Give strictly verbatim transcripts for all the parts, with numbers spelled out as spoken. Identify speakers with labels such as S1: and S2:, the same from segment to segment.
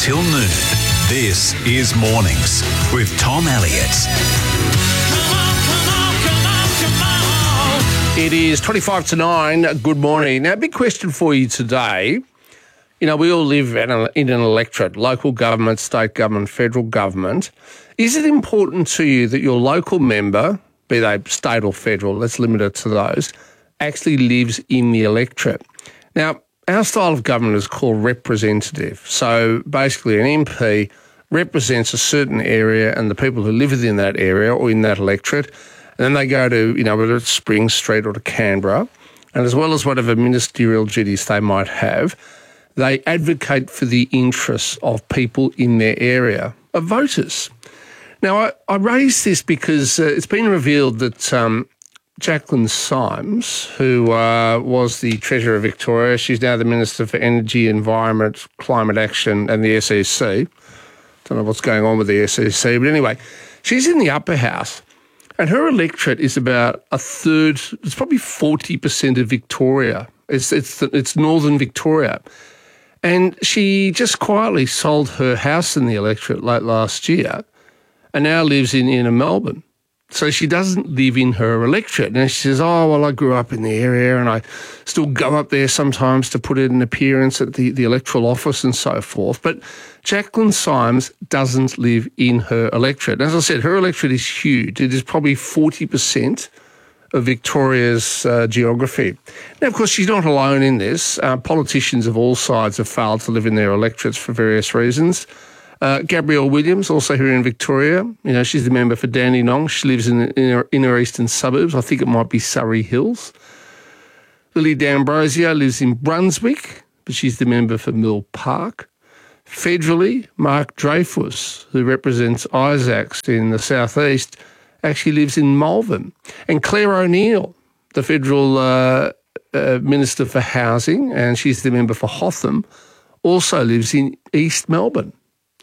S1: till noon. This is Mornings with Tom Elliott.
S2: It is twenty-five to nine. Good morning. Now, big question for you today. You know, we all live in an, in an electorate, local government, state government, federal government. Is it important to you that your local member, be they state or federal, let's limit it to those, actually lives in the electorate? Now, our style of government is called representative. So basically an M P represents a certain area and the people who live within that area or in that electorate. And then they go to, you know, whether it's Spring Street or to Canberra, and as well as whatever ministerial duties they might have, they advocate for the interests of people in their area, of voters. Now, I, I raise this because uh, it's been revealed that um, Jacqueline Symes, who uh, was the Treasurer of Victoria, she's now the Minister for Energy, Environment, Climate Action and the S E C. Don't know what's going on with the S E C, but anyway, she's in the upper house. And her electorate is about a third, it's probably forty percent of Victoria. It's, it's, it's northern Victoria. And she just quietly sold her house in the electorate late last year and now lives in inner Melbourne. So she doesn't live in her electorate. And she says, oh, well, I grew up in the area and I still go up there sometimes to put in an appearance at the, the electoral office and so forth. But Jacqueline Symes doesn't live in her electorate. As I said, her electorate is huge. It is probably forty percent of Victoria's uh, geography. Now, of course, she's not alone in this. Uh, politicians of all sides have failed to live in their electorates for various reasons. Uh, Gabrielle Williams, also here in Victoria, you know, she's the member for Dandenong. She lives in the inner, inner eastern suburbs. I think it might be Surrey Hills. Lily D'Ambrosio lives in Brunswick, but she's the member for Mill Park. Federally, Mark Dreyfus, who represents Isaacs in the southeast, actually lives in Malvern. And Claire O'Neill, the federal uh, uh, Minister for Housing, and she's the member for Hotham, also lives in East Melbourne.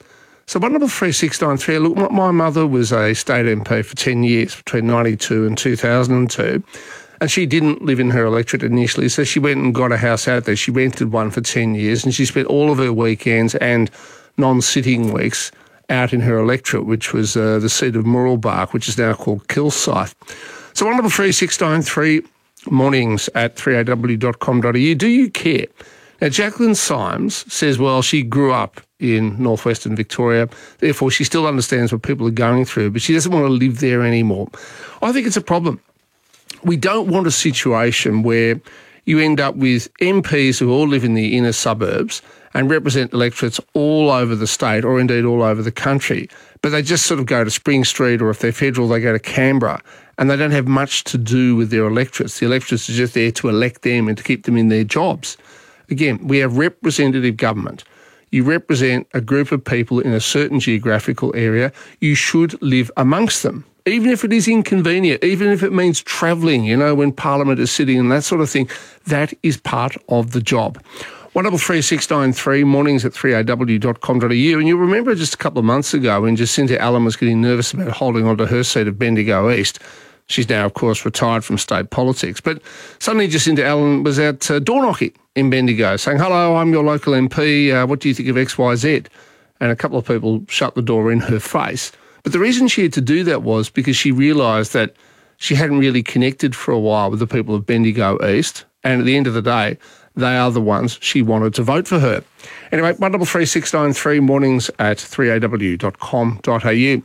S2: So one double three six nine three, look, my, my mother was a state M P for ten years, between ninety-two and two thousand two, and she didn't live in her electorate initially, so she went and got a house out there. She rented one for ten years, and she spent all of her weekends and non-sitting weeks out in her electorate, which was uh, the seat of Mooroolbark, which is now called Kilsyth. So one double three six nine three, mornings at three a w dot com dot a u. Do you care? Now, Jacqueline Symes says, well, she grew up in northwestern Victoria, therefore she still understands what people are going through, but she doesn't want to live there anymore. I think it's a problem. We don't want a situation where you end up with M Ps who all live in the inner suburbs and represent electorates all over the state or indeed all over the country, but they just sort of go to Spring Street, or if they're federal, they go to Canberra, and they don't have much to do with their electorates. The electorates are just there to elect them and to keep them in their jobs. Again, we have representative government. You represent a group of people in a certain geographical area. You should live amongst them, even if it is inconvenient, even if it means travelling, you know, when Parliament is sitting and that sort of thing. That is part of the job. one double three six nine three, mornings at three a w dot com dot a u. And you'll remember just a couple of months ago when Jacinta Allen was getting nervous about holding on to her seat of Bendigo East. She's now, of course, retired from state politics. But suddenly Jacinta Allen was out uh, door knocking in Bendigo saying, hello, I'm your local M P. Uh, what do you think of X Y Z? And a couple of people shut the door in her face. But the reason she had to do that was because she realised that she hadn't really connected for a while with the people of Bendigo East. And at the end of the day, they are the ones she wanted to vote for her. Anyway, one double three six nine three, mornings at three a w dot com dot a u.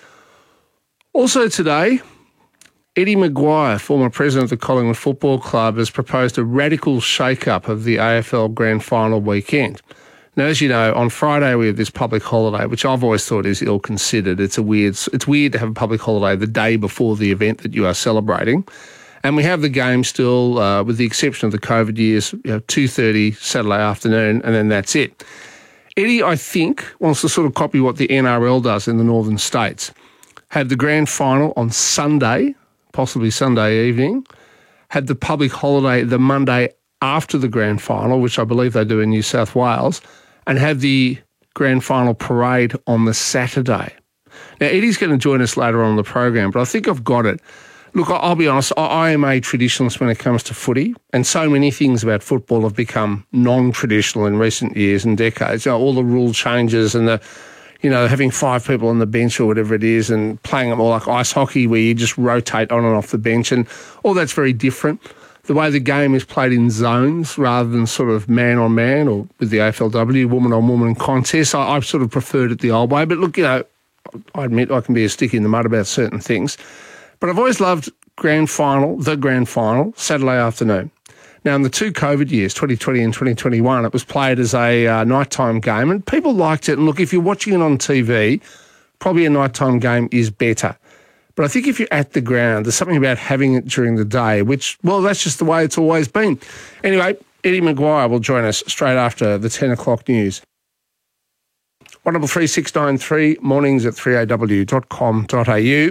S2: Also today, Eddie Maguire, former president of the Collingwood Football Club, has proposed a radical shake-up of the A F L Grand Final weekend. Now, as you know, on Friday we have this public holiday, which I've always thought is ill-considered. It's a weird, it's weird to have a public holiday the day before the event that you are celebrating. And we have the game still, uh, with the exception of the COVID years, you know, two thirty Saturday afternoon, and then that's it. Eddie, I think, wants to sort of copy what the N R L does in the northern states. Have the grand final on Sunday, possibly Sunday evening, had the public holiday the Monday after the grand final, which I believe they do in New South Wales, and have the grand final parade on the Saturday. Now, Eddie's going to join us later on in the program, but I think I've got it. Look, I'll be honest, I am a traditionalist when it comes to footy, and so many things about football have become non-traditional in recent years and decades. You know, all the rule changes and the, you know, having five people on the bench or whatever it is and playing it more like ice hockey where you just rotate on and off the bench, and all that's very different. The way the game is played in zones rather than sort of man-on-man or with the A F L W, woman-on-woman contest, I, I've sort of preferred it the old way. But look, you know, I admit I can be a stick in the mud about certain things. But I've always loved grand final, the grand final, Saturday afternoon. Now, in the two COVID years, twenty twenty and twenty twenty-one, it was played as a uh, nighttime game, and people liked it. And look, if you're watching it on T V, probably a nighttime game is better. But I think if you're at the ground, there's something about having it during the day, which, well, that's just the way it's always been. Anyway, Eddie Maguire will join us straight after the ten o'clock news. one double three six nine three, mornings at three a w dot com dot a u.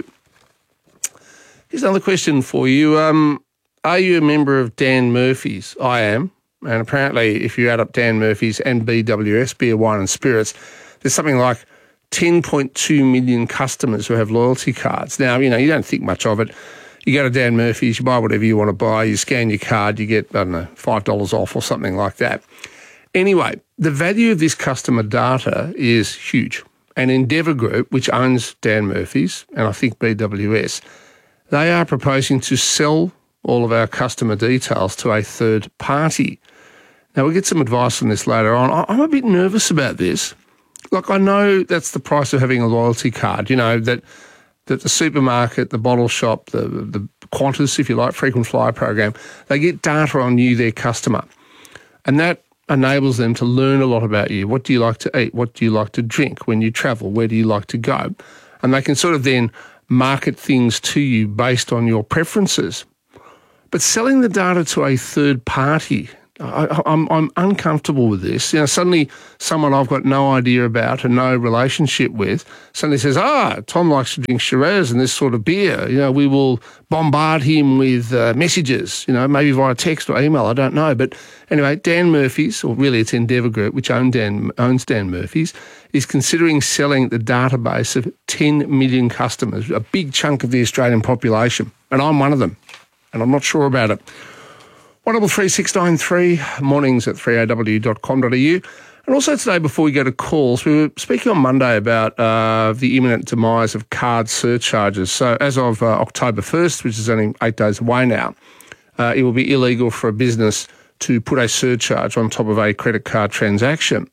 S2: Here's another question for you. Um, are you a member of Dan Murphy's? I am. And apparently, if you add up Dan Murphy's and B W S, Beer, Wine and Spirits, there's something like ten point two million customers who have loyalty cards. Now, you know, you don't think much of it. You go to Dan Murphy's, you buy whatever you want to buy, you scan your card, you get, I don't know, five dollars off or something like that. Anyway, the value of this customer data is huge. And Endeavour Group, which owns Dan Murphy's and I think B W S, they are proposing to sell all of our customer details to a third party. Now, we'll get some advice on this later on. I'm a bit nervous about this. Like, I know that's the price of having a loyalty card, you know, that that the supermarket, the bottle shop, the, the Qantas, if you like, frequent flyer program, they get data on you, their customer. And that enables them to learn a lot about you. What do you like to eat? What do you like to drink when you travel? Where do you like to go? And they can sort of then market things to you based on your preferences. But selling the data to a third party, I, I'm, I'm uncomfortable with this. You know, suddenly someone I've got no idea about and no relationship with suddenly says, ah, Tom likes to drink Shiraz and this sort of beer. You know, we will bombard him with uh, messages, you know, maybe via text or email, I don't know. But anyway, Dan Murphy's, or really it's Endeavour Group, which own Dan, owns Dan Murphy's, is considering selling the database of ten million customers, a big chunk of the Australian population. And I'm one of them, and I'm not sure about it. one double three six nine three, mornings at three a w dot com dot a u. And also today, before we go to calls, we were speaking on Monday about uh, the imminent demise of card surcharges. So as of uh, October first, which is only eight days away now, uh, it will be illegal for a business to put a surcharge on top of a credit card transaction.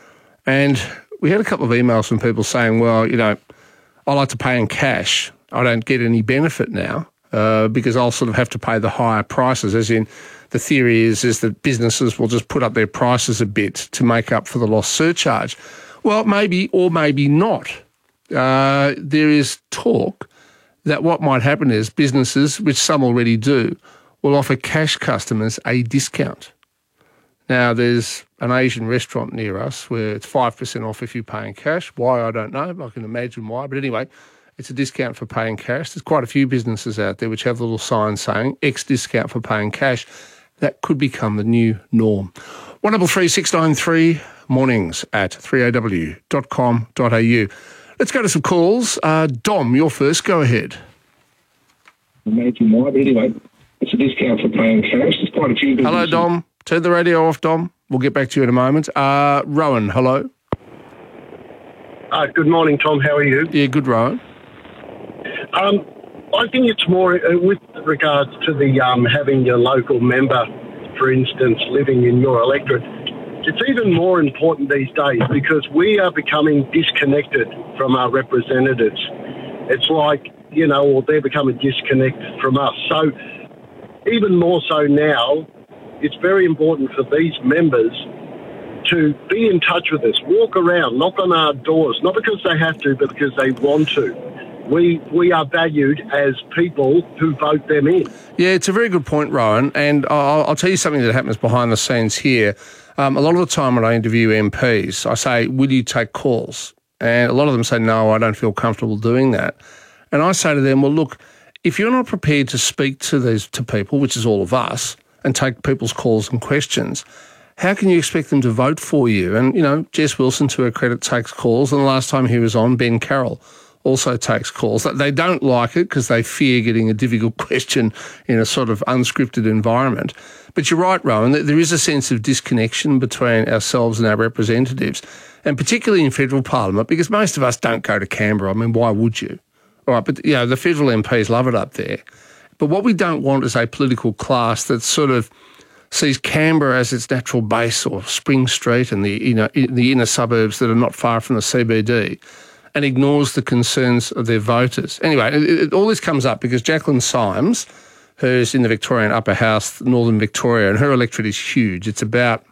S2: And we had a couple of emails from people saying, well, you know, I like to pay in cash. I don't get any benefit now uh, because I'll sort of have to pay the higher prices, as in the theory is, is that businesses will just put up their prices a bit to make up for the lost surcharge. Well, maybe or maybe not. Uh, there is talk that what might happen is businesses, which some already do, will offer cash customers a discount. Now, there's an Asian restaurant near us where it's five percent off if you pay in cash. Why, I don't know. I can imagine why. But anyway, it's a discount for paying cash. There's quite a few businesses out there which have little signs saying X discount for paying cash. That could become the new norm. one double three six nine three, mornings at three a w dot com dot a u. Let's go to some calls. Uh, Dom, you're first. Go ahead.
S3: Imagine why, but anyway, it's a discount for paying cash. There's quite a few businesses.
S2: Hello, Dom. Turn the radio off, Dom. We'll get back to you in a moment. Uh, Rowan, hello.
S4: Uh, good morning, Tom. How are you?
S2: Yeah, good, Rowan.
S4: Um, I think it's more uh, with regards to the um, having your local member, for instance, living in your electorate. It's even more important these days because we are becoming disconnected from our representatives. It's like, you know, or they're becoming disconnected from us. So even more so now, it's very important for these members to be in touch with us, walk around, knock on our doors, not because they have to, but because they want to. We we are valued as people who vote them in.
S2: Yeah, it's a very good point, Rowan. And I'll, I'll tell you something that happens behind the scenes here. Um, a lot of the time when I interview M Ps, I say, will you take calls? And a lot of them say, no, I don't feel comfortable doing that. And I say to them, well, look, if you're not prepared to speak to these to people, which is all of us, and take people's calls and questions, how can you expect them to vote for you? And, you know, Jess Wilson, to her credit, takes calls. And the last time he was on, Ben Carroll also takes calls. They don't like it because they fear getting a difficult question in a sort of unscripted environment. But you're right, Rowan, there is a sense of disconnection between ourselves and our representatives, and particularly in federal parliament, because most of us don't go to Canberra. I mean, why would you? All right, but, you know, the federal M Ps love it up there. But what we don't want is a political class that sort of sees Canberra as its natural base, or Spring Street and the, you know, the inner suburbs that are not far from the C B D, and ignores the concerns of their voters. Anyway, it, it, all this comes up because Jacqueline Symes, who's in the Victorian Upper House, Northern Victoria, and her electorate is huge. It's about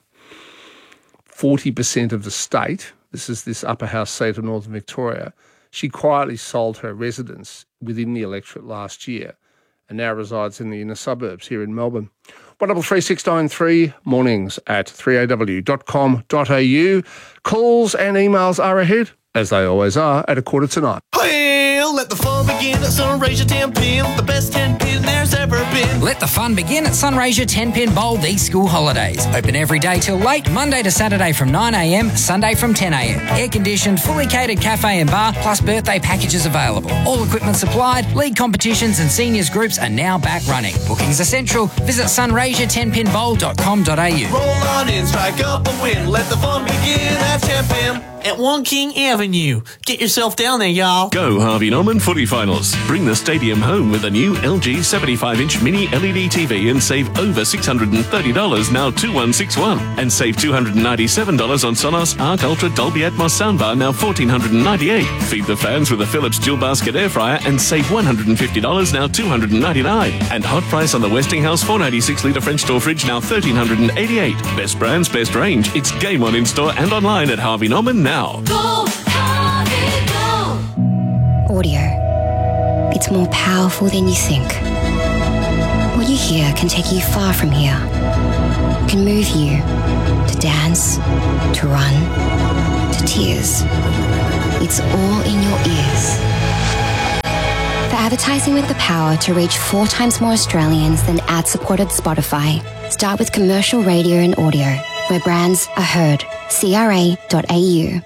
S2: forty percent of the state. This is this Upper House seat of Northern Victoria. She quietly sold her residence within the electorate last year and now resides in the inner suburbs here in Melbourne. one double three six nine three, mornings at three a w dot com dot a u. Calls and emails are ahead, as they always are, at a quarter to nine.
S5: Well, let the fun begin at Sunraysia ten pin, the best ten pin there's ever been.
S6: Let the fun begin at Sunraysia ten pin Bowl these school holidays. Open every day till late, Monday to Saturday from nine a m, Sunday from ten a m. Air-conditioned, fully catered cafe and bar, plus birthday packages available. All equipment supplied, league competitions and seniors groups are now back running. Bookings essential. Visit sunraysia ten pin bowl dot com dot a u.
S5: Roll on in, strike up and win. Let the fun begin at ten pin at One King Avenue. Get yourself down there, y'all.
S7: Go Harvey Norman Footy Finals. Bring the stadium home with a new L G seventy-five inch mini L E D T V and save over six hundred thirty dollars, now two one six one. And save two hundred ninety-seven dollars on Sonos Arc Ultra Dolby Atmos soundbar, now one thousand four hundred ninety-eight dollars. Feed the fans with a Philips dual basket air fryer and save one hundred fifty dollars, now two hundred ninety-nine dollars. And hot price on the Westinghouse four ninety-six litre French door fridge, now one thousand three hundred eighty-eight dollars. Best brands, best range. It's game on in store and online at Harvey Norman now.
S8: Go, Harvey, go!
S9: Audio. It's more powerful than you think. What you hear can take you far from here. It can move you to dance, to run, to tears. It's all in your ears. For advertising with the power to reach four times more Australians than ad-supported Spotify, start with commercial radio and audio, where brands are heard. c r a dot a u.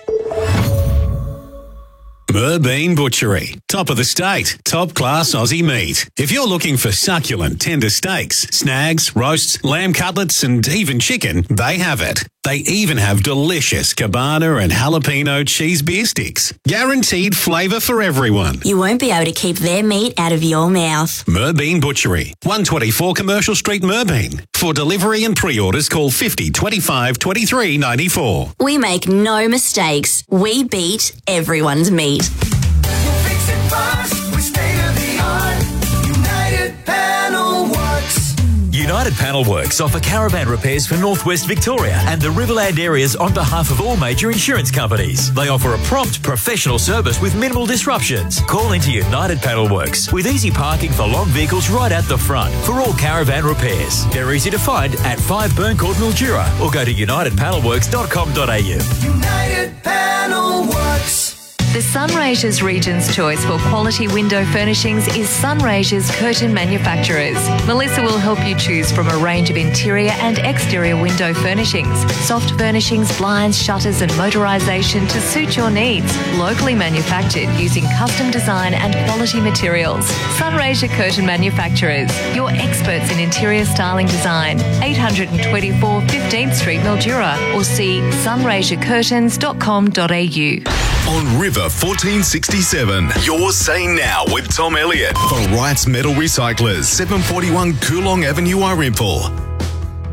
S1: Merbean Butchery. Top of the state. Top class Aussie meat. If you're looking for succulent, tender steaks, snags, roasts, lamb cutlets and even chicken, they have it. They even have delicious cabana and jalapeno cheese beer sticks. Guaranteed flavour for everyone.
S10: You won't be able to keep their meat out of your mouth.
S1: Merbean Butchery. one twenty-four Commercial Street, Merbean. For delivery and pre-orders, call fifty twenty-five twenty-three ninety-four.
S10: We make no mistakes. We beat everyone's meat.
S5: We'll fix it fast with state-of-the-art United Panel Works.
S11: United Panel Works offer caravan repairs for Northwest Victoria and the Riverland areas on behalf of all major insurance companies. They offer a prompt, professional service with minimal disruptions. Call into United Panel Works with easy parking for long vehicles right out the front for all caravan repairs. They're easy to find at five Burncourt, Mildura, or go to united panel works dot com dot a u.
S5: United Panel Works.
S12: The Sunraysia's Region's choice for quality window furnishings is Sunraysia's Curtain Manufacturers. Melissa will help you choose from a range of interior and exterior window furnishings, soft furnishings, blinds, shutters and motorisation to suit your needs. Locally manufactured using custom design and quality materials. Sunraysia Curtain Manufacturers, your experts in interior styling design. eight twenty-four fifteenth Street, Mildura, or see sunraysia curtains dot com dot a u.
S13: On River fourteen sixty-seven, you're saying now with Tom Elliott for Wright's Metal Recyclers, seven forty-one Coolong Avenue, Arimpool.